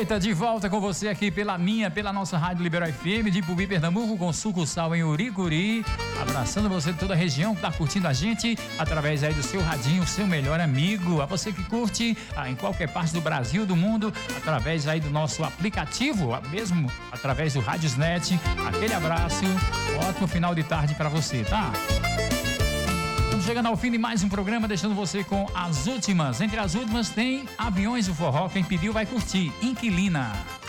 Eita, de volta com você aqui pela nossa Rádio Liberal FM de Ipubi, Pernambuco, com sucursal em Uricuri. Abraçando você de toda a região que tá curtindo a gente através aí do seu radinho, seu melhor amigo. A você que curte em qualquer parte do Brasil, do mundo, através aí do nosso aplicativo, mesmo através do Radiosnet. Aquele abraço, ótimo final de tarde para você, tá? Estamos chegando ao fim de mais um programa, deixando você com as últimas. Entre as últimas tem Aviões do Forró. Quem pediu vai curtir. Inquilina.